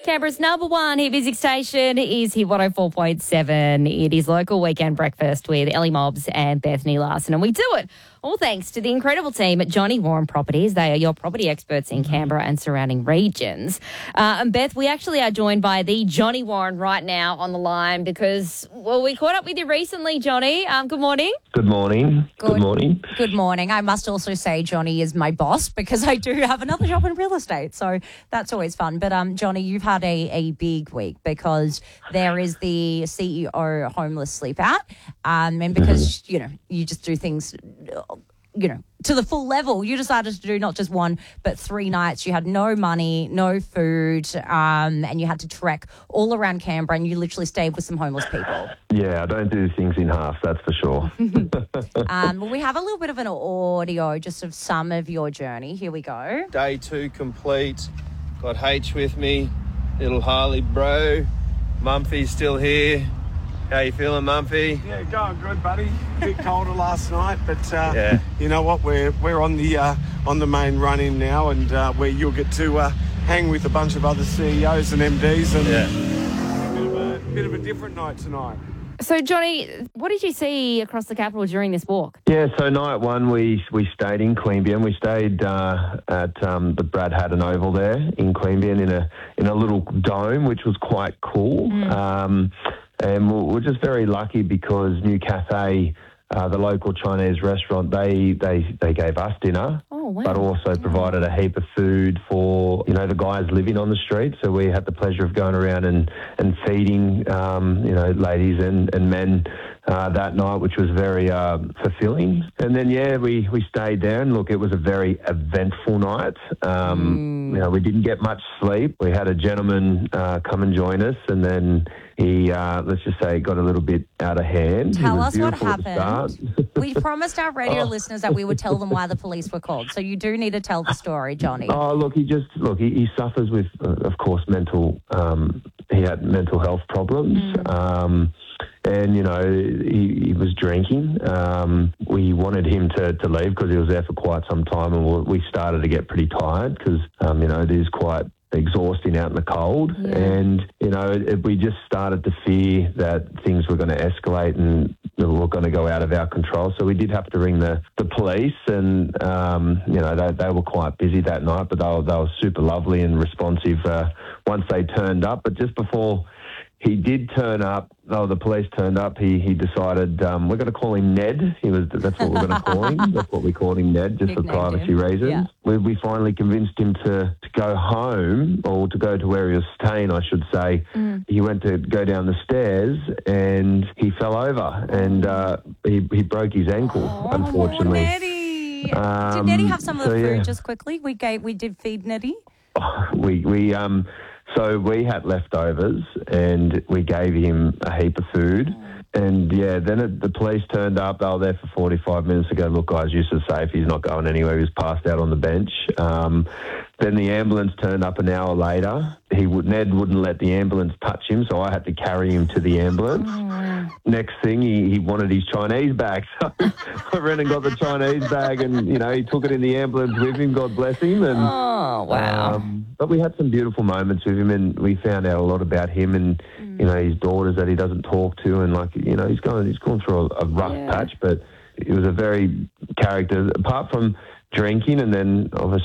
Canberra's number one hit music station is Hit 104.7. It is local weekend breakfast with Ellie Mobbs and Bethany Larson. And we do it all thanks to the incredible team at Johnny Warren Properties. They are your property experts in Canberra and surrounding regions. And Beth, we actually are joined by the Johnny Warren right now on the line because, well, we caught up with you recently, Johnny. Good morning. Good morning. Good morning. Good morning. I must also say Johnny is my boss because I do have another job in real estate, so that's always fun. But Johnny, you've had a big week because there is the CEO homeless sleep out, and because you just do things, to the full level. You decided to do not just one but 3 nights. You had no money, no food, and you had to trek all around Canberra, and you literally stayed with some homeless people. Yeah, I don't do things in half, that's for sure. We have a little bit of an audio just of some of your journey. Here we go. Day 2 complete. Got H with me. Little Harley bro. Mumphy's still here. How you feeling, Mumphy? Yeah, going good, buddy. A bit colder last night, but Yeah. you know what? We're on the main run in now, and where you'll get to hang with a bunch of other CEOs and MDs, and a bit of a different night tonight. So, Johnny, what did you see across the capital during this walk? Yeah, so night one we stayed in Queanbeyan. We stayed at the Brad Haddon Oval there in Queanbeyan in a little dome, which was quite cool. And we're just very lucky because New Cafe, the local Chinese restaurant, they gave us dinner, but also provided a heap of food for, the guys living on the street. So we had the pleasure of going around and feeding, ladies and men that night, which was very fulfilling. And then, we stayed there, and look, it was a very eventful night. We didn't get much sleep. We had a gentleman come and join us, and then he, let's just say, got a little bit out of hand. Tell us what happened. We promised our radio listeners that we would tell them why the police were called. So you do need to tell the story, Johnny. Oh, look, he suffers with, of course, he had mental health problems. And, he was drinking. We wanted him to leave because he was there for quite some time, and we started to get pretty tired because, it is quite exhausting out in the cold. Yeah. And, we just started to fear that things were going to escalate and were going to go out of our control. So we did have to ring the police, and, they were quite busy that night, but they were super lovely and responsive once they turned up. But just before he did turn up, the police turned up, he decided we're going to call him Ned. That's what we're going to call him. That's what we called him, Ned, just for privacy reasons. Yeah. We finally convinced him to go home, or to go to where he was staying, I should say. He went to go down the stairs and he fell over, and he broke his ankle, unfortunately. Nettie. Did Nettie have some of the food just quickly? We did feed Nettie. So we had leftovers, and we gave him a heap of food. And, then the police turned up. They were there for 45 minutes to go, look, guys, you're so safe. He's not going anywhere. He was passed out on the bench. Then the ambulance turned up an hour later. Ned wouldn't let the ambulance touch him, so I had to carry him to the ambulance. Next thing, he wanted his Chinese bag. So I ran and got the Chinese bag, and, he took it in the ambulance with him, God bless him. And, wow. But we had some beautiful moments with him, and we found out a lot about him and, his daughters that he doesn't talk to. And, he's gone through a rough patch, but it was a very character, apart from drinking and then obviously